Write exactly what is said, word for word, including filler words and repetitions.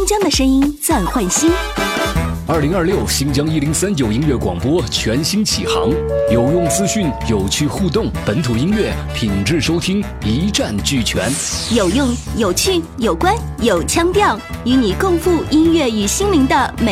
疆的声音暂换新。 二零二六新疆一零三九音乐广播全新启航，有用资讯，有趣互动，本土音乐品质收听一站俱全， 有用、有趣、有关、有腔调，与你共赴音乐与心灵的美。